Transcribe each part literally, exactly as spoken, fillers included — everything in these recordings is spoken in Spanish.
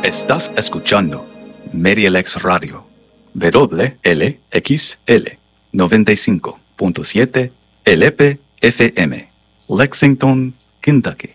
Estás escuchando MediaLex Radio, W L X L noventa y cinco punto siete L P F M, Lexington, Kentucky.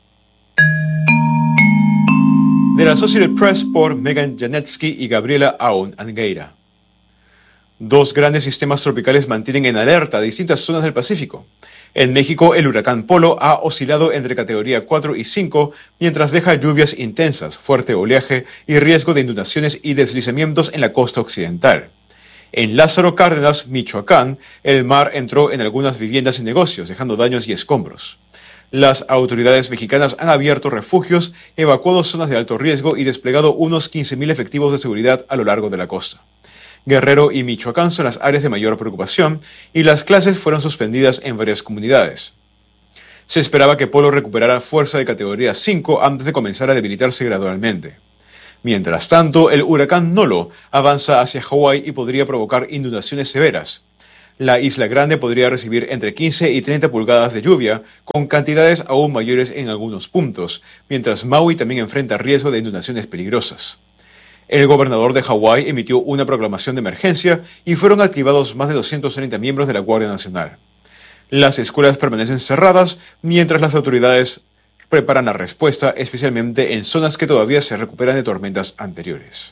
De la Associated Press por Megan Janetsky y Gabriela Aun Angueira. Dos grandes sistemas tropicales mantienen en alerta distintas zonas del Pacífico. En México, el huracán Polo ha oscilado entre categoría cuatro y cinco, mientras deja lluvias intensas, fuerte oleaje y riesgo de inundaciones y deslizamientos en la costa occidental. En Lázaro Cárdenas, Michoacán, el mar entró en algunas viviendas y negocios, dejando daños y escombros. Las autoridades mexicanas han abierto refugios, evacuado zonas de alto riesgo y desplegado unos quince mil efectivos de seguridad a lo largo de la costa. Guerrero y Michoacán son las áreas de mayor preocupación y las clases fueron suspendidas en varias comunidades. Se esperaba que Polo recuperara fuerza de categoría cinco antes de comenzar a debilitarse gradualmente. Mientras tanto, el huracán Nolo avanza hacia Hawái y podría provocar inundaciones severas. La Isla Grande podría recibir entre quince y treinta pulgadas de lluvia, con cantidades aún mayores en algunos puntos, mientras Maui también enfrenta riesgo de inundaciones peligrosas. El gobernador de Hawái emitió una proclamación de emergencia y fueron activados más de doscientos treinta miembros de la Guardia Nacional. Las escuelas permanecen cerradas mientras las autoridades preparan la respuesta, especialmente en zonas que todavía se recuperan de tormentas anteriores.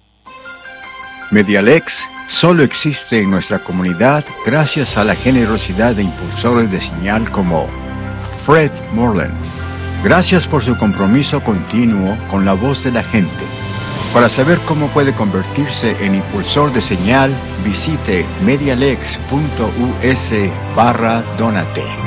MediaLex solo existe en nuestra comunidad gracias a la generosidad de impulsores de señal como Fred Moreland. Gracias por su compromiso continuo con la voz de la gente. Para saber cómo puede convertirse en impulsor de señal, visite medialex punto u s barra donate.